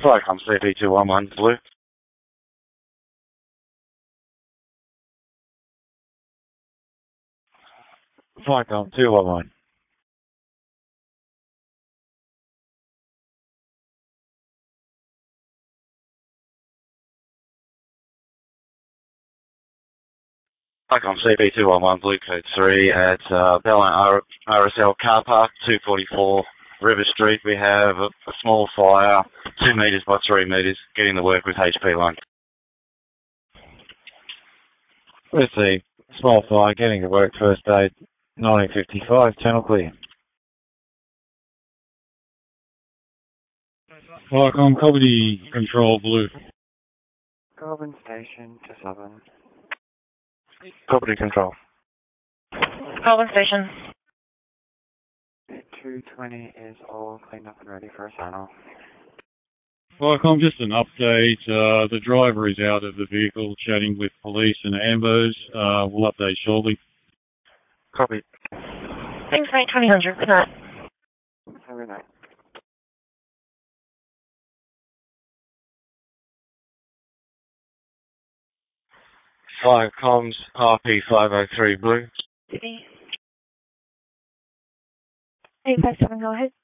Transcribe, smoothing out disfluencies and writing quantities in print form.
Flycom CP211 Blue. Flycom 211. Flycom CP211 Blue Code 3 at Belline RSL Car Park, 244 River Street. We have a small fire, 2 metres by 3 metres, getting to work with HP line. Let's see, small fire, getting to work, first aid, 1955, channel clear. Flycom, copy control Blue. Goulburn Station to 7. Property control. Goulburn Station. 220 is all cleaned up and ready for a sign-off. Flycom, just an update. The driver is out of the vehicle chatting with police and ambos. We'll update shortly. Copy. Thanks, mate. 2000. Good night. Have a good night. Flycom's RP503 Blue. City. 857, go ahead.